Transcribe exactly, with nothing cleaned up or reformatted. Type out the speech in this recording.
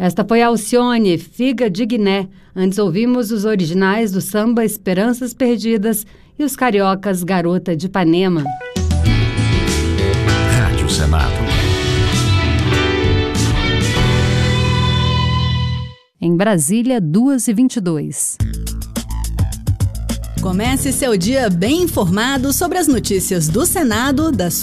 Esta foi Alcione, Figa de Guiné. Antes ouvimos os originais do samba Esperanças Perdidas e os cariocas Garota de Ipanema. Rádio Senado. Em Brasília, duas e vinte e dois. Comece seu dia bem informado sobre as notícias do Senado, da